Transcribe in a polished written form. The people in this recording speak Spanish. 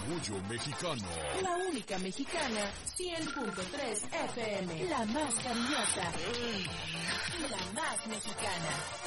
orgullo mexicano. La única mexicana, 100.3 FM. La más cariñosa. Y la más mexicana.